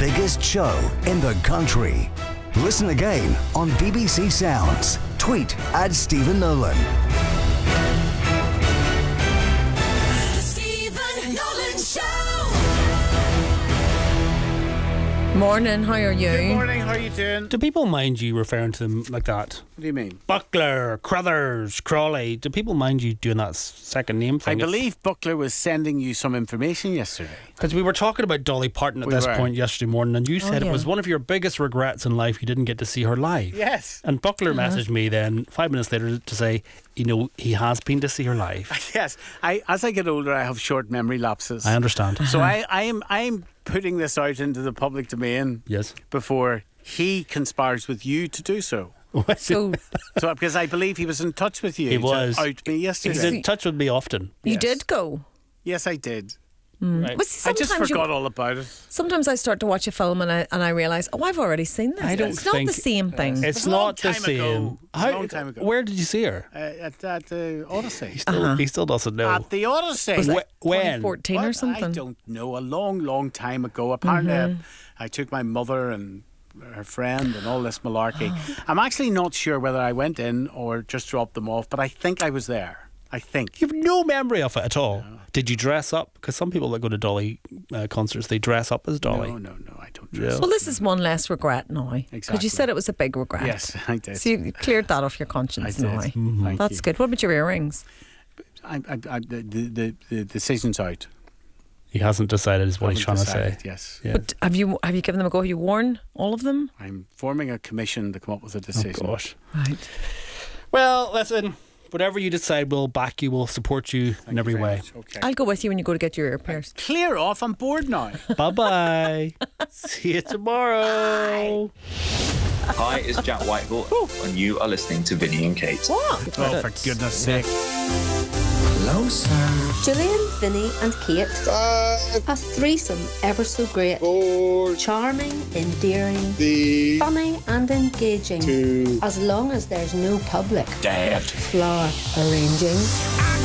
biggest show in the country. Listen again on BBC Sounds. Tweet at Stephen Nolan. The Stephen Nolan Show. Morning, how are you? Good morning, how are you doing? Do people mind you referring to them like that? What do you mean? Buckler, Crothers, Crawley. Do people mind you doing that second name I thing? believe Buckler was sending you some information yesterday. Because we were talking about Dolly Parton at We this were. point yesterday morning, and you said yeah. it was one of your biggest regrets in life you didn't get to see her live. Yes. And Buckler messaged me then 5 minutes later to say, you know, he has been to see her live. Yes. As I get older, I have short memory lapses. I understand. So I'm putting this out into the public domain Yes. before he conspires with you to do so. So So because I believe he was in touch with you He was. to out me yesterday. He's in touch with me often. you Yes. did go. Yes, I did. Right. But see, I just sometimes forgot all about it. sometimes I start to watch a film and I realise, oh, I've already seen this. I don't it's not think- the same thing. It's a long not the time same. ago. A long time ago. Where did you see her? At the Odyssey. He still doesn't know. At the Odyssey. Was that when? 2014 What? or something? I don't know. A long, long time ago. Apparently, I took my mother and her friend and all this malarkey. I'm actually not sure whether I went in or just dropped them off, but I think I was there. I think. You have no memory of it at all. Did you dress up? Because some people that go to Dolly concerts, they dress up as Dolly. No, I don't dress Yeah. up. Well, this is one less regret now. Because Exactly. you said it was a big regret. Yes, I did. So you cleared that off your I conscience did. now. Thank That's you. good. What about your earrings? The decision's out. He hasn't decided is what he's trying Haven't to say. decided, Yes. Yeah. But have you given them a go? Have you worn all of them? I'm forming a commission to come up with a decision. Oh, gosh. Right. Well, listen, whatever you decide, we'll back you, we'll support you Thank in you every very way. much. Okay. I'll go with you when you go to get your ear pierced. Clear off. I'm bored now. Bye-bye. See you tomorrow. Hi, it's Jack Whitehall, and you are listening to Vinny and Kate. What? Oh, for goodness sake. Julian, Vinny and Kate. A threesome ever so great. Charming, endearing, funny and engaging. As long as there's no public. Dad. Flower arranging.